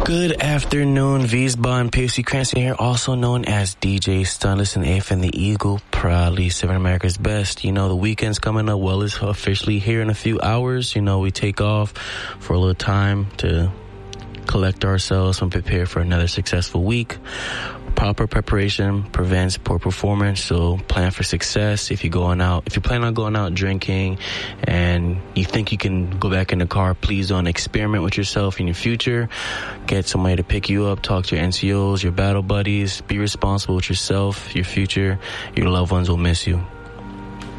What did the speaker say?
Good afternoon, Wiesbaden, PFC Cranston here, also known as DJ Stunless and AF and the Eagle, proudly serving America's best. You know, the weekend's coming up. Well, it's officially here in a few hours. You know, we take off for a little time to collect ourselves and prepare for another successful week. Proper preparation prevents poor performance, so plan for success. If you plan on going out drinking and you think you can go back in the car, please don't experiment with yourself in your future. Get somebody to pick you up, talk to your NCOs, your battle buddies. Be responsible with yourself, your future. Your loved ones will miss you.